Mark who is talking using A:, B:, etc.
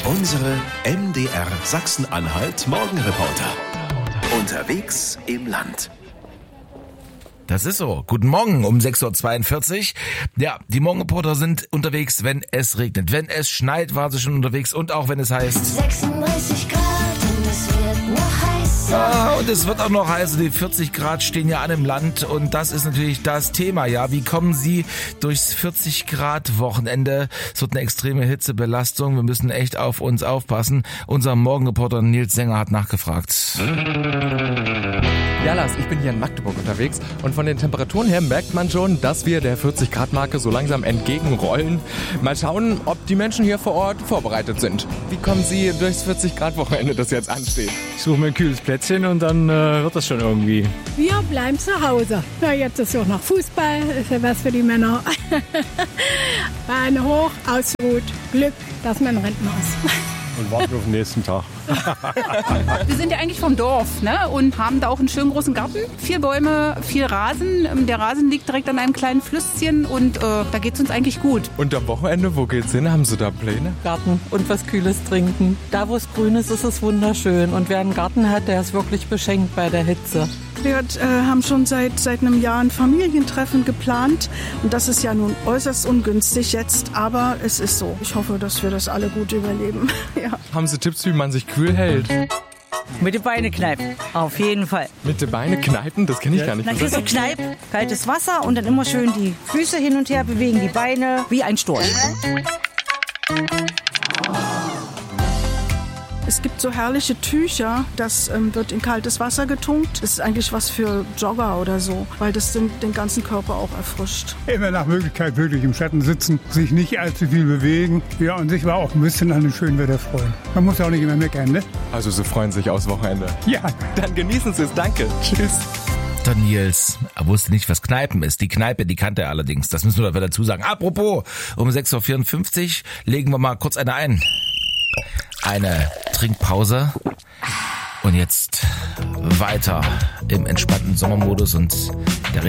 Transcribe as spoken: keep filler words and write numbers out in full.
A: Unsere M D R Sachsen-Anhalt Morgenreporter. Unterwegs im Land.
B: Das ist so. Guten Morgen um sechs Uhr zweiundvierzig. Ja, die Morgenreporter sind unterwegs, wenn es regnet. Wenn es schneit, war sie schon unterwegs. Und auch wenn es heißt
C: sechsunddreißig Grad und es wird noch heißer.
B: Ah, und es wird auch noch heißer. Die vierzig Grad stehen ja an im Land. Und das ist natürlich das Thema. Ja, wie kommen Sie durchs vierzig Grad Wochenende? Es wird eine extreme Hitzebelastung. Wir müssen echt auf uns aufpassen. Unser Morgenreporter Nils Sänger hat nachgefragt.
D: Ja, Lars, ich bin hier in Magdeburg unterwegs und von den Temperaturen her merkt man schon, dass wir der vierzig Grad Marke so langsam entgegenrollen. Mal schauen, ob die Menschen hier vor Ort vorbereitet sind. Wie kommen Sie durchs vierzig Grad Wochenende, das jetzt ansteht?
E: Ich suche mir ein kühles Plätzchen und dann äh, wird das schon irgendwie.
F: Wir bleiben zu Hause. Na, jetzt ist ja auch noch Fußball, ist ja was für die Männer. Beine hoch, ausgeruht, Glück, dass man Rentner ist.
E: Und warten auf den nächsten Tag.
G: Wir sind ja eigentlich vom Dorf, ne? Und haben da auch einen schönen großen Garten. Vier Bäume, viel Rasen. Der Rasen liegt direkt an einem kleinen Flüsschen und äh, da geht's uns eigentlich gut.
D: Und am Wochenende, wo geht's hin? Haben Sie da Pläne?
H: Garten und was Kühles trinken. Da, wo es grün ist, ist es wunderschön. Und wer einen Garten hat, der ist wirklich beschenkt bei der Hitze.
I: Wir äh, haben schon seit, seit einem Jahr ein Familientreffen geplant. Und das ist ja nun äußerst ungünstig jetzt, aber es ist so. Ich hoffe, dass wir das alle gut überleben. Ja.
D: Haben Sie Tipps, wie man sich kühl hält?
J: Mit den Beine kneifen, auf jeden Fall.
D: Mit den Beine kneipen? Das kenne ich gar nicht.
J: Dann kriegst du Kneip, kaltes Wasser und dann immer schön die Füße hin und her bewegen, die Beine wie ein Storch.
I: Es gibt so herrliche Tücher, das ähm, wird in kaltes Wasser getunkt. Das ist eigentlich was für Jogger oder so, weil das den, den ganzen Körper auch erfrischt.
K: Immer nach Möglichkeit wirklich im Schatten sitzen, sich nicht allzu viel bewegen. Ja, und sich aber auch ein bisschen an dem schönen Wetter freuen. Man muss auch nicht immer meckern, ne?
D: Also Sie freuen sich aufs Wochenende?
K: Ja.
D: Dann genießen Sie es, danke. Tschüss.
B: Der Nils, er wusste nicht, was Kneipen ist. Die Kneipe, die kannte er allerdings. Das müssen wir dazu sagen. Apropos, um sechs Uhr vierundfünfzig legen wir mal kurz eine ein. Eine Trinkpause und jetzt weiter im entspannten Sommermodus und